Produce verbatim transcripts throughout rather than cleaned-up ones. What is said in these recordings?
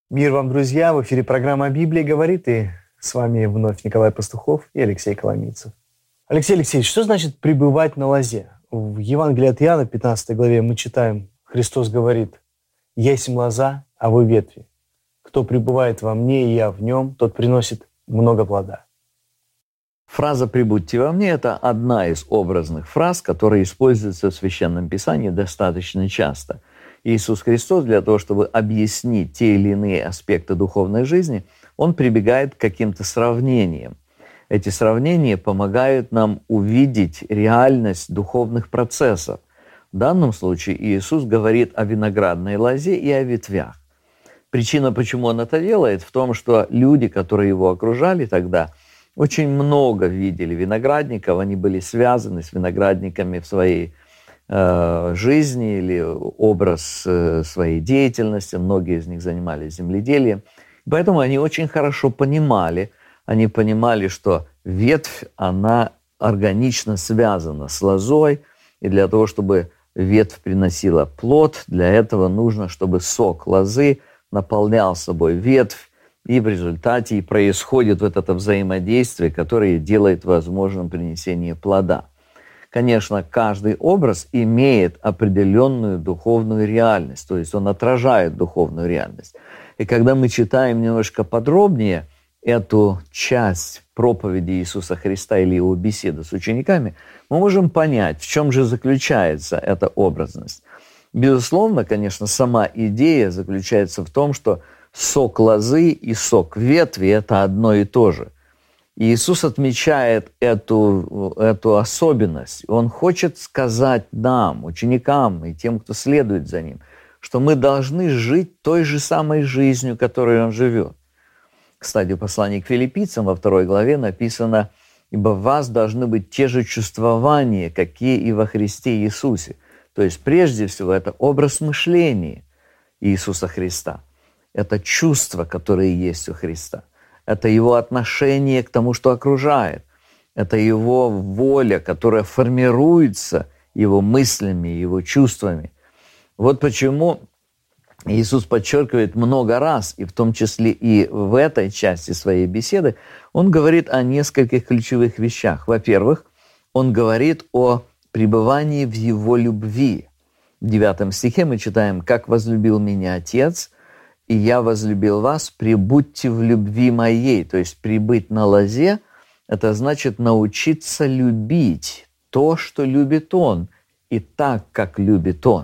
Мир вам, друзья! В эфире программа «Библия говорит», и с вами вновь Николай Пастухов и Алексей Коломийцев. Алексей Алексеевич, что значит «пребывать на лозе»? В Евангелии от Иоанна, пятнадцатой главе, мы читаем, Христос говорит: «Есмь лоза, а вы ветви. Кто пребывает во мне, и я в нем, тот приносит много плода». Фраза «пребудьте во мне» — это одна из образных фраз, которая используется в Священном Писании достаточно часто. Иисус Христос для того, чтобы объяснить те или иные аспекты духовной жизни, Он прибегает к каким-то сравнениям. Эти сравнения помогают нам увидеть реальность духовных процессов. В данном случае Иисус говорит о виноградной лозе и о ветвях. Причина, почему Он это делает, в том, что люди, которые Его окружали тогда, очень много видели виноградников, они были связаны с виноградниками в своей э, жизни или образ э, своей деятельности, многие из них занимались земледелием. Поэтому они очень хорошо понимали, они понимали, что ветвь, она органично связана с лозой, и для того, чтобы ветвь приносила плод, для этого нужно, чтобы сок лозы наполнял собой ветвь, и в результате и происходит вот это взаимодействие, которое делает возможным принесение плода. Конечно, каждый образ имеет определенную духовную реальность, то есть он отражает духовную реальность. И когда мы читаем немножко подробнее эту часть проповеди Иисуса Христа или Его беседы с учениками, мы можем понять, в чем же заключается эта образность. Безусловно, конечно, сама идея заключается в том, что сок лозы и сок ветви – это одно и то же. И Иисус отмечает эту, эту особенность. Он хочет сказать нам, ученикам и тем, кто следует за Ним, что мы должны жить той же самой жизнью, которой Он живет. Кстати, в послании к Филиппийцам во второй главе написано: «Ибо в вас должны быть те же чувствования, какие и во Христе Иисусе». То есть, прежде всего, это образ мышления Иисуса Христа. Это чувства, которые есть у Христа. Это Его отношение к тому, что окружает. Это Его воля, которая формируется Его мыслями, Его чувствами. Вот почему Иисус подчеркивает много раз, и в том числе и в этой части своей беседы, Он говорит о нескольких ключевых вещах. Во-первых, Он говорит о пребывании в Его любви. В девятом стихе мы читаем: «Как возлюбил меня Отец, и я возлюбил вас, пребудьте в любви моей». То есть прибыть на лозе – это значит научиться любить то, что любит Он, и так, как любит Он.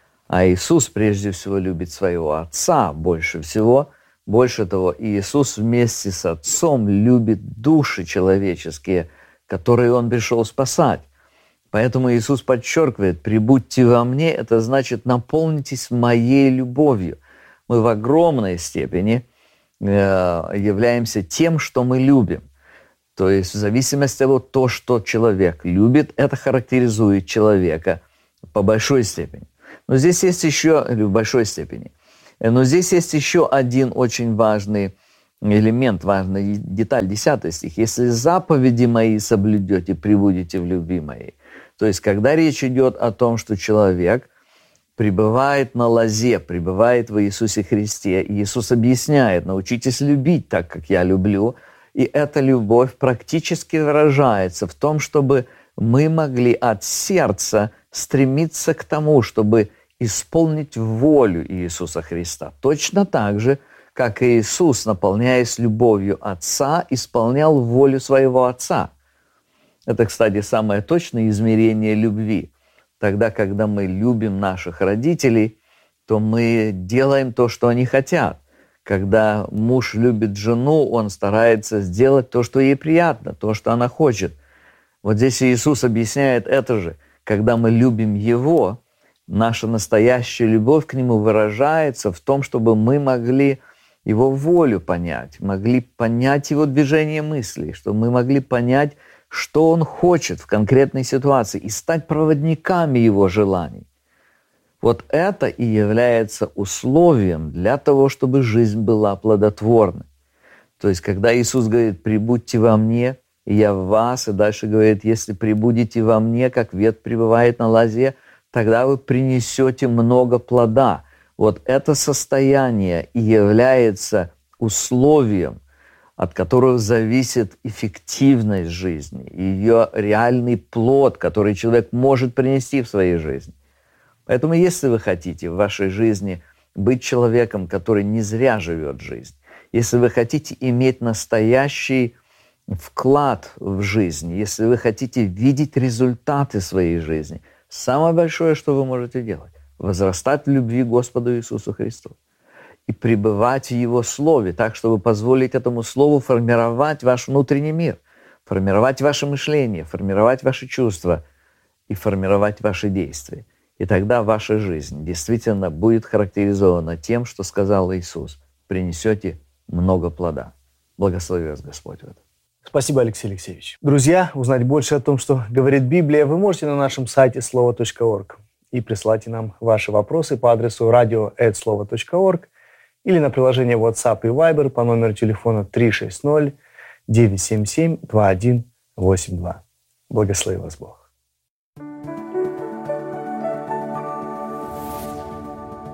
А Иисус прежде всего любит своего Отца больше всего. Больше того, Иисус вместе с Отцом любит души человеческие, которые Он пришел спасать. Поэтому Иисус подчеркивает: «Пребудьте во мне» – это значит наполнитесь моей любовью. Мы в огромной степени э, являемся тем, что мы любим. То есть в зависимости от того, что человек любит, это характеризует человека по большой степени. Но здесь есть еще, или в большой степени, но здесь есть еще один очень важный элемент, важная деталь, десятый стих. «Если заповеди мои соблюдете, пребудете в любви моей». То есть когда речь идет о том, что человек пребывает на лозе, пребывает в Иисусе Христе. И Иисус объясняет: научитесь любить так, как я люблю. И эта любовь практически выражается в том, чтобы мы могли от сердца стремиться к тому, чтобы исполнить волю Иисуса Христа. Точно так же, как и Иисус, наполняясь любовью Отца, исполнял волю своего Отца. Это, кстати, самое точное измерение любви. Тогда, когда мы любим наших родителей, то мы делаем то, что они хотят. Когда муж любит жену, он старается сделать то, что ей приятно, то, что она хочет. Вот здесь Иисус объясняет это же. Когда мы любим Его, наша настоящая любовь к Нему выражается в том, чтобы мы могли Его волю понять, могли понять Его движение мыслей, чтобы мы могли понять, что Он хочет в конкретной ситуации, и стать проводниками Его желаний. Вот это и является условием для того, чтобы жизнь была плодотворной. То есть, когда Иисус говорит: «Пребудьте во мне, и я в вас», и дальше говорит: «Если пребудете во мне, как ветвь пребывает на лозе, тогда вы принесете много плода». Вот это состояние и является условием, от которого зависит эффективность жизни, ее реальный плод, который человек может принести в своей жизни. Поэтому, если вы хотите в вашей жизни быть человеком, который не зря живет жизнь, если вы хотите иметь настоящий вклад в жизнь, если вы хотите видеть результаты своей жизни, самое большое, что вы можете делать, возрастать в любви к Господу Иисусу Христу и пребывать в Его Слове, так, чтобы позволить этому Слову формировать ваш внутренний мир, формировать ваше мышление, формировать ваши чувства и формировать ваши действия. И тогда ваша жизнь действительно будет характеризована тем, что сказал Иисус: принесете много плода. Благослови вас Господь в этом. Спасибо, Алексей Алексеевич. Друзья, узнать больше о том, что говорит Библия, вы можете на нашем сайте слово точка орг. И присылайте нам ваши вопросы по адресу радио эт слово точка орг или на приложение WhatsApp и Viber по номеру телефона три шесть ноль девять семь семь два один восемь два. Благослови вас Бог.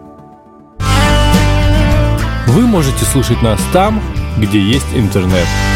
Вы можете слушать нас там, где есть интернет.